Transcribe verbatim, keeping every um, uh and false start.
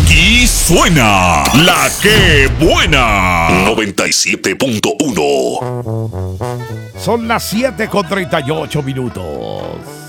Aquí suena La Que Buena. noventa y siete punto uno. Son las siete con treinta y ocho minutos.